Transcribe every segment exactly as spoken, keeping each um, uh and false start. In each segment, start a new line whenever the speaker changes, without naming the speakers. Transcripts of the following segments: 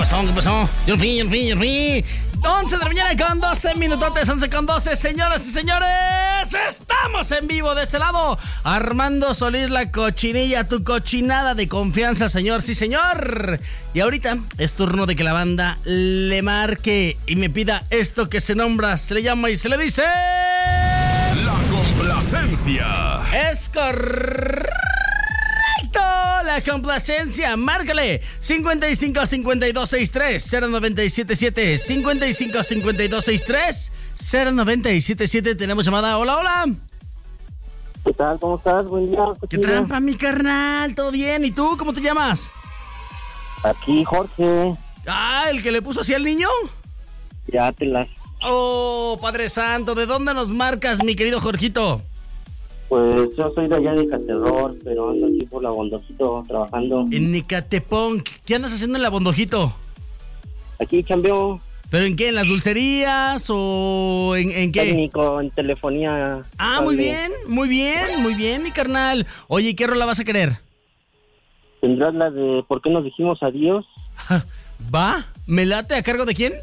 pasó? ¿Qué pasó? Yo fui, yo fui, yo fui. once de la mañana con doce minutotes, once con doce, señoras y señores, estamos en vivo de este lado. Armando Solís, la cochinilla, tu cochinada de confianza, señor, sí, señor. Y ahorita es turno de que la banda le marque y me pida esto que se nombra, se le llama y se le dice...
La complacencia.
Es correcto. La complacencia, márcale cincuenta y cinco cincuenta y dos sesenta y tres cero noventa y siete siete, cincuenta y cinco cincuenta y dos sesenta y tres cero noventa y siete siete. Tenemos llamada. Hola, hola.
¿Qué tal? ¿Cómo estás? Buen día.
¿Qué trampa, mi carnal? ¿Todo bien? ¿Y tú? ¿Cómo te llamas?
Aquí, Jorge.
Ah, ¿el que le puso así al niño?
Ya te las...
Oh, Padre Santo, ¿de dónde nos marcas, mi querido Jorgito?
Pues yo soy de allá de Caterror, pero ando aquí por la Bondojito trabajando.
En Ecatepec. ¿Qué andas haciendo en la Bondojito?
Aquí cambio.
¿Pero en qué? ¿En las dulcerías o en, en qué?
Técnico en telefonía.
Ah,
cable.
muy bien, muy bien, muy bien, mi carnal. Oye, ¿qué rola vas a querer?
¿Tendrás la de ¿Por qué nos dijimos adiós?
¿Va? ¿Me late? ¿A cargo de quién?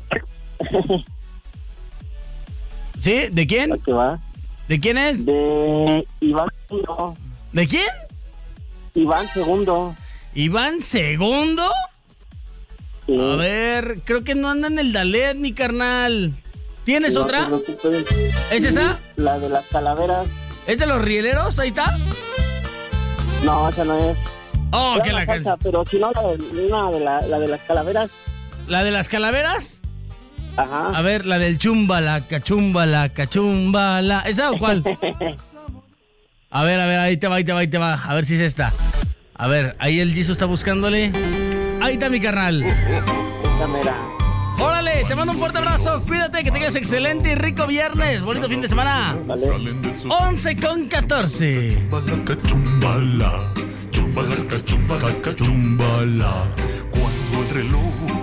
¿Sí? ¿De quién?
¿A qué va?
¿De quién es?
De Iván Segundo.
¿De quién?
Iván Segundo.
¿Iván Segundo?
Sí.
A ver, creo que no anda en el Dalet, mi carnal. ¿Tienes
No
otra?
te preocupes.
¿Es esa?
La de las calaveras.
¿Es de los rieleros? Ahí está.
No, esa no es.
Oh,
Ya
que la
falta,
canción.
pero si no, la de, una de, la, la de las calaveras.
¿La de las calaveras?
Ajá.
A ver, la del chumbala, cachumbala, cachumbala. ¿Esa o cuál? A ver, a ver, ahí te va, ahí te va, ahí te va. A ver si es esta. A ver, ahí el Jesus está buscándole. Ahí está mi carnal.
Esta mera.
Órale, te mando un fuerte abrazo. Cuídate, que tengas excelente y rico viernes. Bonito fin de semana.
Vale.
once con catorce.
Chumbala, cachumbala, chumbala, cachumbala, cachumbala. Cuando el reloj